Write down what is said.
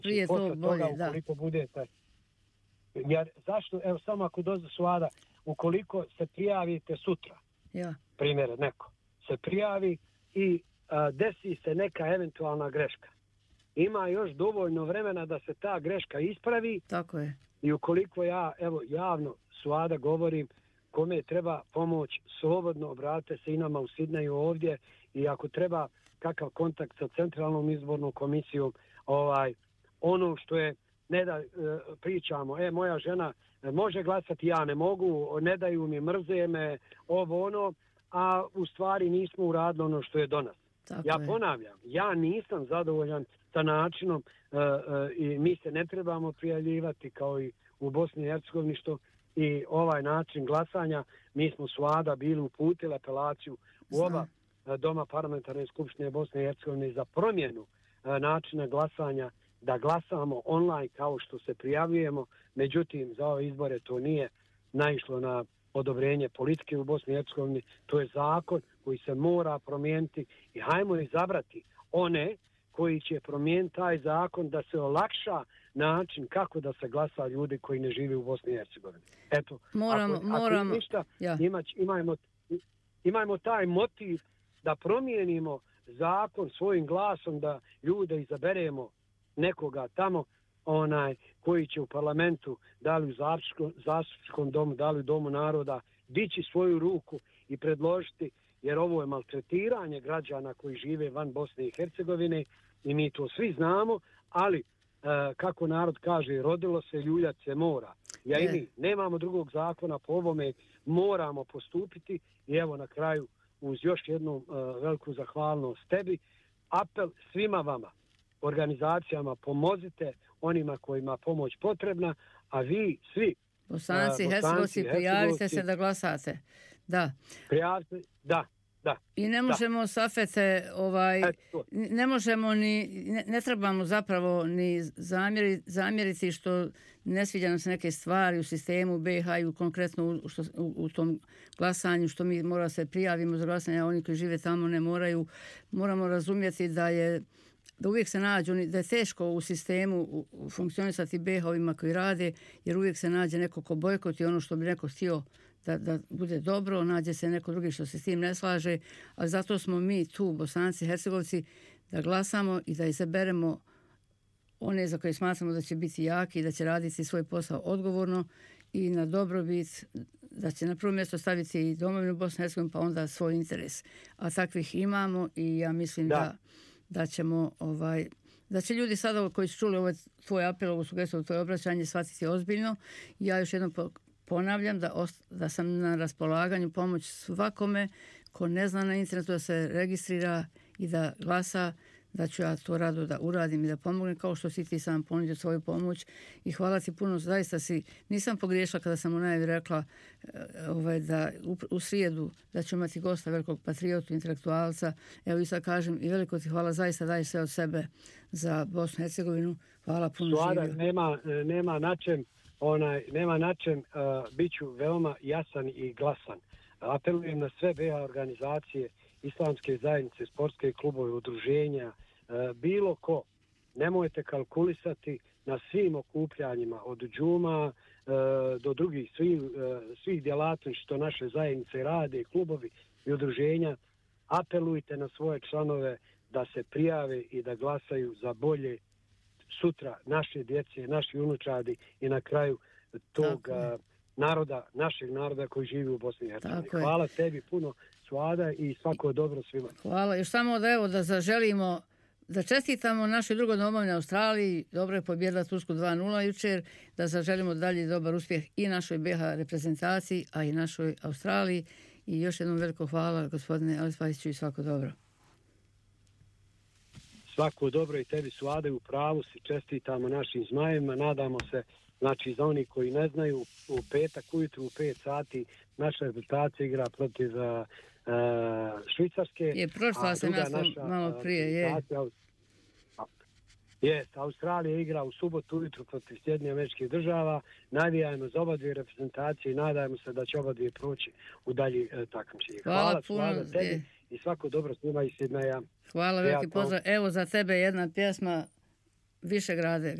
prije to bolje, toga, ukoliko budete. Jer zašto, evo samo ako dođe Suada, ukoliko se prijavite sutra, primjer neko, se prijavi i desi se neka eventualna greška. Ima još dovoljno vremena da se ta greška ispravi. Tako je. I ukoliko ja, evo, javno Suada govorim, kome treba pomoć, slobodno obratite se i nama u Sidneju ovdje i ako treba kakav kontakt sa Centralnom izbornom komisijom, ono što je, ne da pričamo, moja žena može glasati, ja ne mogu, ne daju mi, mrze me, ono, a u stvari nismo uradili ono što je do nas. Ponavljam, ja nisam zadovoljan sa načinom i mi se ne trebamo prijavljivati kao i u Bosni i Hercegovini što i ovaj način glasanja. Mi smo Suada bili uputili apelaciju u oba doma parlamentarne skupštine Bosne i Hercegovine za promjenu načina glasanja, da glasamo online kao što se prijavljujemo, međutim za ove izbore to nije naišlo na odobrenje politike u Bosni i Hercegovini. To je zakon koji se mora promijeniti i hajmo izabrati one koji će promijeniti taj zakon da se olakša način kako da se glasa ljudi koji ne žive u Bosni i Hercegovini. Eto, ako ništa, imajmo taj motiv da promijenimo zakon svojim glasom, da ljude izaberemo nekoga tamo koji će u parlamentu, da li u zastupničkom domu, da li u domu naroda, dići svoju ruku i predložiti, jer ovo je maltretiranje građana koji žive van Bosne i Hercegovine i mi to svi znamo, ali kako narod kaže, rodilo se, ljuljat se mora. Ja i mi nemamo drugog zakona, po ovome moramo postupiti i evo na kraju uz još jednu veliku zahvalnost tebi, apel svima vama, organizacijama, pomozite onima kojima pomoć potrebna, a vi svi Bosanci, Hercegovci, prijavite se da glasate. Da. Prijavite, da. I ne možemo safete, ne možemo ne trebamo zapravo ni zamjeriti što ne sviđa nam se neke stvari u sistemu BiH i konkretno u tom glasanju, što mi mora se prijavimo za glasanje, a oni koji žive tamo ne moraju. Moramo razumjeti da uvijek se nađu, da je teško u sistemu funkcionisati BiH-ovima koji rade, jer uvijek se nađe neko ko bojkoti ono što bi neko htio da bude dobro, nađe se neko drugi što se s tim ne slaže, a zato smo mi tu, Bosanci, Hercegovci, da glasamo i da izaberemo one za koje smatramo da će biti jaki i da će raditi svoj posao odgovorno i na dobrobit, da će na prvo mjesto staviti i domovinu Bosne i Hercegovine, pa onda svoj interes. A takvih imamo i ja mislim da ćemo da će ljudi sada koji su čuli ovaj tvoj apel, ovu sugestiju, tvoje obraćanje shvatiti ozbiljno. Ja još jednom ponavljam da sam na raspolaganju pomoć svakome ko ne zna na internetu da se registrira i da glasa, da ću ja to rado da uradim i da pomognem kao što si ti sam ponudio svoju pomoć i hvala ti puno, zaista nisam pogriješila kada sam u najavi rekla da u srijedu da ću imati gosta velikog patriotu, intelektualca, evo i sad kažem i veliko ti hvala, zaista daj sve od sebe za Bosnu i Hercegovinu, hvala puno. Živio. Nema na čem, bit ću veoma jasan i glasan. Apelujem na sve BiH organizacije, islamske zajednice, sportske klubove, udruženja, bilo ko, nemojte kalkulisati na svim okupljanjima od džuma do drugih svih djelatnosti što naše zajednice rade, klubovi i udruženja. Apelujte na svoje članove da se prijave i da glasaju za bolje sutra naše djece, naši unučadi i na kraju tog naroda, našeg naroda koji živi u Bosni i Hercegovini. Hvala tebi puno, Suada, i svako dobro svima. Hvala. Još samo da zaželimo, da čestitamo našoj drugoj domovini Australiji, dobro je pobjedila Tursku 2:0 jučer, da zaželimo dalje dobar uspjeh i našoj BiH reprezentaciji, a i našoj Australiji. I još jednom veliko hvala, gospodine Alispasiću, i svako dobro. Svako dobro i tebi, Suade, u pravu si, čestitamo našim zmajevima, nadamo se, znači za oni koji ne znaju, u petak ujutru u 5 sati naša reprezentacija igra protiv Švicarske. Je prošla se malo prije, je. Australija igra u subotu ujutru protiv Sjedinjenih Američkih Država. Navijajmo za oba dvije reprezentacije i nadajmo se da će oba dvije proći u dalji takmičenje. Hvala puno tebi i svako dobro svima iz Sidneja. Hvala, veliki pozdrav. Evo za tebe jedna pjesma više grade